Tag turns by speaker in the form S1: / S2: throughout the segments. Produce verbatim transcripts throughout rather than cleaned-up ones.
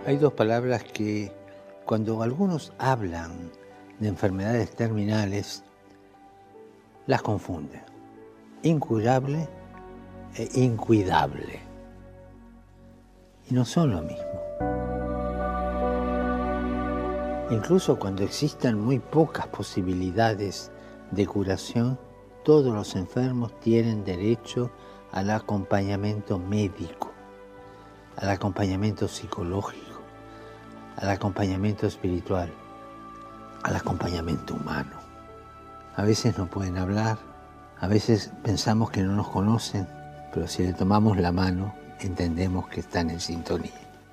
S1: Hay dos palabras que cuando algunos hablan de enfermedades terminales, las confunden. Incurable e incuidable. Y no son lo mismo. Incluso cuando existan muy pocas posibilidades de curación, todos los enfermos tienen derecho al acompañamiento médico, al acompañamiento psicológico, al acompañamiento espiritual, al acompañamiento humano. A veces no pueden hablar, a veces pensamos que no nos conocen, pero si le tomamos la mano, entendemos que están en sintonía.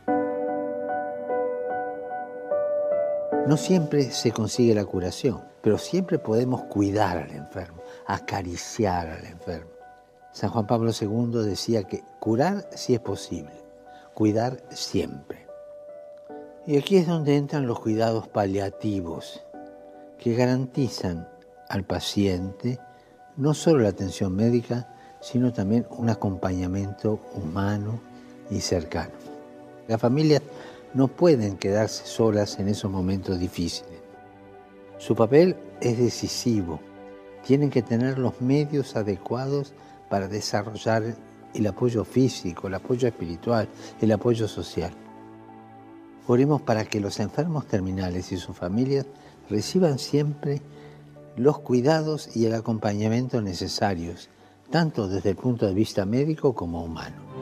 S1: No siempre se consigue la curación, pero siempre podemos cuidar al enfermo, acariciar al enfermo. San Juan Pablo segundo decía que curar sí es posible, cuidar siempre. Y aquí es donde entran los cuidados paliativos, que garantizan al paciente no solo la atención médica, sino también un acompañamiento humano y cercano. Las familias no pueden quedarse solas en esos momentos difíciles. Su papel es decisivo. Tienen que tener los medios adecuados para desarrollar el apoyo físico, el apoyo espiritual, el apoyo social. Oremos para que los enfermos terminales y sus familias reciban siempre los cuidados y el acompañamiento necesarios, tanto desde el punto de vista médico como humano.